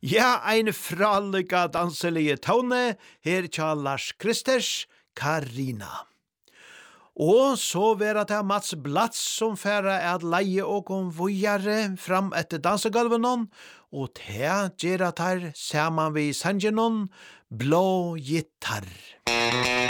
Ja, ein fralika danselige tone, her tja Lars Kristers, Karina. Og så vera det Mats Blatz som færa at leie og kom vujare fram etter dansegolvenon, og te gjerra tar saman vi sangenon, blå gitar.